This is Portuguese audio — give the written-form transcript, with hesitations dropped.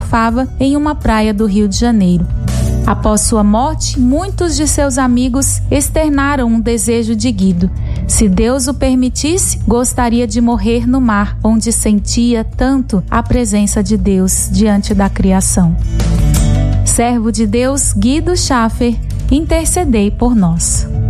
surfava em uma praia do Rio de Janeiro. Após sua morte, muitos de seus amigos externaram um desejo de Guido. Se Deus o permitisse, gostaria de morrer no mar, onde sentia tanto a presença de Deus diante da criação. Servo de Deus, Guido Schaffer, intercedei por nós.